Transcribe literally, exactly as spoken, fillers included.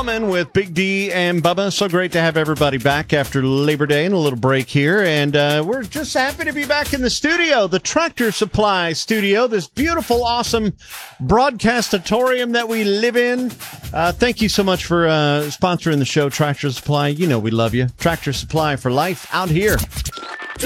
Woman with Big D and Bubba. So great to have everybody back after Labor Day and a little break here. And uh, we're just happy to be back in the studio, the Tractor Supply studio, this beautiful, awesome broadcastatorium that we live in. Uh, thank you so much for uh, sponsoring the show, Tractor Supply. You know we love you. Tractor Supply for life out here.